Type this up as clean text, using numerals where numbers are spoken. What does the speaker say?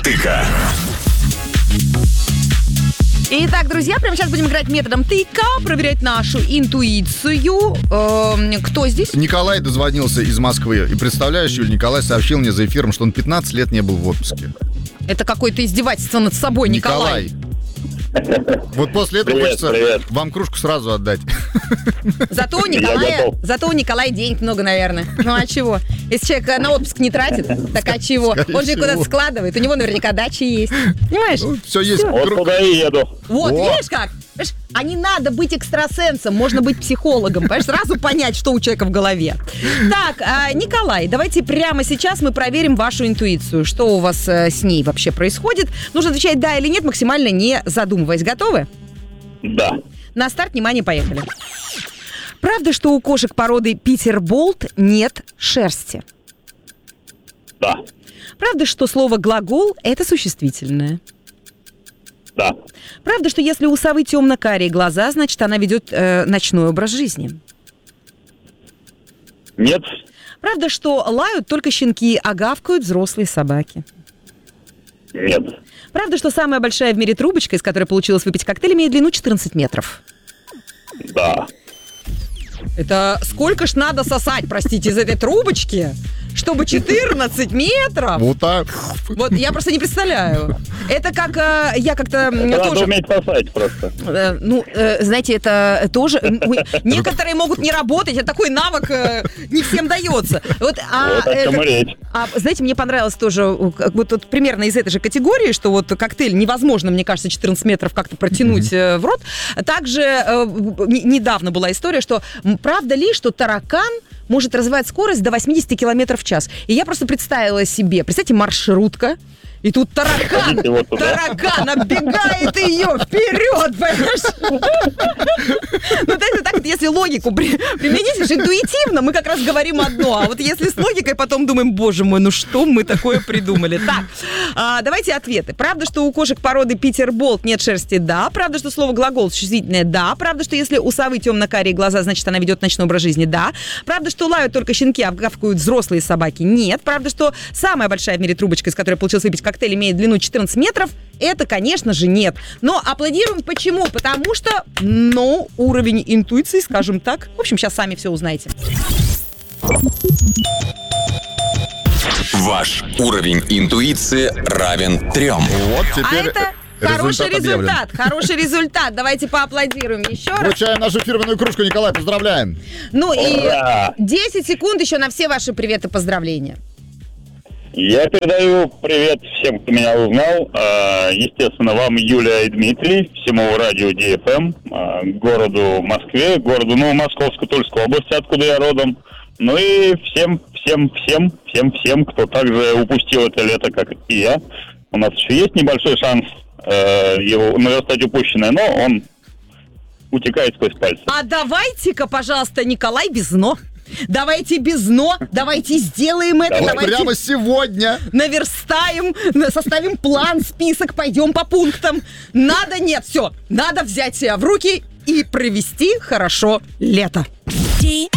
тыка. Итак, друзья, прямо сейчас будем играть методом тыка, проверять нашу интуицию. Кто здесь? Николай дозвонился из Москвы. И представляешь, Юль, Николай сообщил мне за эфиром, что он 15 лет не был в отпуске. Это какое-то издевательство над собой, Николай. Вот после этого хочется вам кружку сразу отдать. Зато у Николая денег много, наверное. Ну а чего? Если человек на отпуск не тратит, так а чего? Он же куда-то складывает, у него наверняка дачи есть. Понимаешь? Ну, все есть. Вот туда и еду. Вот, видишь как? Понимаешь? А не надо быть экстрасенсом, можно быть психологом, понимаешь, сразу понять, что у человека в голове. Так, Николай, давайте прямо сейчас мы проверим вашу интуицию. Что у вас с ней вообще происходит? Нужно отвечать да или нет, максимально не задумываясь. Готовы? Да. На старт, внимание, поехали. Правда, что у кошек породы Питерболт нет шерсти? Да. Правда, что слово «глагол» — это существительное? Да. Правда, что если у совы темно-карие глаза, значит, она ведет ночной образ жизни? Нет. Правда, что лают только щенки, а гавкают взрослые собаки? Нет. Правда, что самая большая в мире трубочка, из которой получилось выпить коктейль, имеет длину 14 метров? Да. Это сколько ж надо сосать, простите, из этой трубочки, чтобы 14 метров? Вот так. Вот я просто не представляю. Это как я как-то Надо тоже... уметь сосать просто. Знаете, это тоже... Некоторые могут не работать, это такой навык не всем дается. Вот Вот о чем и речь. знаете, мне понравилось тоже вот примерно из этой же категории, что вот коктейль невозможно, мне кажется, 14 метров как-то протянуть в рот. Также недавно была история, что правда ли, что таракан может развивать скорость до 80 км в час. И я просто представила себе, представьте, маршрутка, и тут таракан оббегает ее вперед, понимаешь? Ну, так, если логику применить, уж интуитивно мы как раз говорим одно, а вот если с логикой, потом думаем, боже мой, ну что мы такое придумали? Так, давайте ответы. Правда, что у кошек породы Питерболт нет шерсти? Да. Правда, что слово «глагол» существительное? Да. Правда, что если у совы темно-карие глаза, значит, она ведет ночной образ жизни? Да. Правда, что лают только щенки, а гавкают взрослые собаки? Нет. Правда, что самая большая в мире трубочка, из которой получилось выпить коктейль, имеет длину 14 метров? Это, конечно же, нет. Но аплодируем почему? Потому что, уровень интуиции, скажем так. В общем, сейчас сами все узнаете. Ваш уровень интуиции равен 3. Вот теперь А это хороший результат. объявлен. Хороший результат. Давайте поаплодируем еще раз. Вручаем нашу фирменную кружку, Николай, поздравляем. Ну и Ура! 10 секунд еще на все ваши приветы и поздравления. Я передаю привет всем, кто меня узнал. Естественно, вам, Юля и Дмитрий, всему радио ДФМ, городу Москве, городу Московской Тульской области, откуда я родом. Ну и всем, кто также упустил это лето, как и я. У нас еще есть небольшой шанс его наверстать упущенное, но он утекает сквозь пальцы. А давайте-ка, пожалуйста, Николай, без «но». Давайте без «но», давайте сделаем это, Вот давайте прямо сегодня. наверстаем, составим план, список, пойдем по пунктам. Все, надо взять себя в руки и провести хорошо лето.